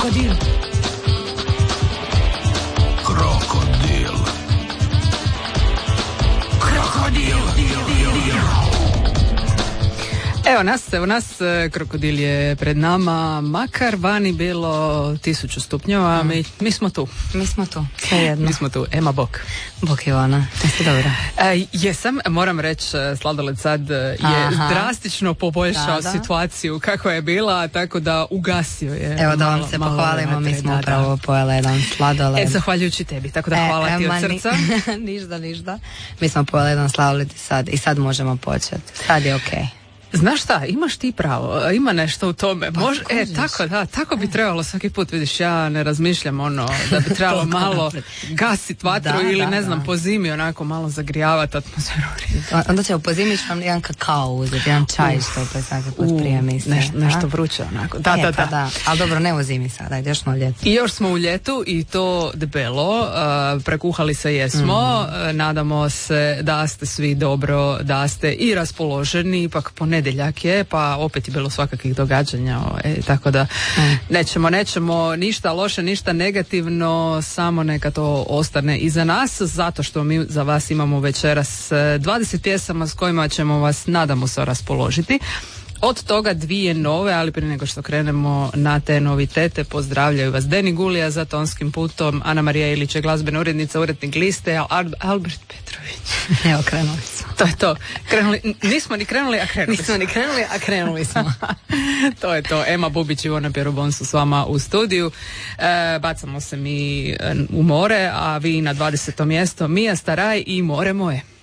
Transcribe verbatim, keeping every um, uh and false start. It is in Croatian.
Krokodil. Krokodil. Krokodil. Evo nas, evo nas, krokodil je pred nama, makar vani bilo tisuću stupnjeva, mm. mi, mi smo tu. Mi smo tu, sve jedno. Mi smo tu, Ema Bok. Bok Ivana, jeste dobra? E, jesam, moram reći, Sladoled sad je Aha. drastično poboljšao da, da. situaciju kako je bila, tako da ugasio je. Evo da vam malo, se pohvalimo, mi smo upravo pojela jedan sladoled. E, zahvaljujući tebi, tako da hvala e, ti od srca. Ni, ništa, ništa. Mi smo pojela jedan sladoled i sad, i sad možemo početi. Sad je okej. Okay. Znaš šta, imaš ti pravo, ima nešto u tome. Može, e, tako, da, tako bi trebalo svaki put, vidiš, ja ne razmišljam ono da bi trebalo malo gasit vatru da, ili da, ne znam, da. po zimi onako malo zagrijavati atmosferu. Onda ćemo po zimi vam jedan kakao uzeti, jedan čaj što pa svaki put prije misle. Neš, nešto vruće onako. Da, e, da, da. Pa da. Ali dobro, ne u zimi sada, još smo u ljetu. I još smo u ljetu i to debelo, uh, prekuhali se jesmo, mm. uh, nadamo se da ste svi dobro, da ste i raspoloženi, ipak ponedjeljak je, pa opet je bilo svakakvih događanja, e, tako da mm. nećemo, nećemo ništa loše, ništa negativno, samo neka to ostane iza nas, zato što mi za vas imamo večeras dvadeset pjesama s kojima ćemo vas, nadamo se, raspoložiti. Od toga dvije nove, ali prije nego što krenemo na te novitete, pozdravljaju vas Deni Gulija za tonskim putom, Ana Marija Ilić je glazbena urednica, urednik liste, Al- Albert Petrović. Evo, krenuli smo. To je to. Krenuli, nismo ni krenuli, a krenuli Nismo smo. ni krenuli, a krenuli smo. To je to. Ema Bubić i Ivona Pjerobon su s vama u studiju. E, bacamo se mi u more, a vi na dvadeseto mjesto. Mija Staraj i More moje.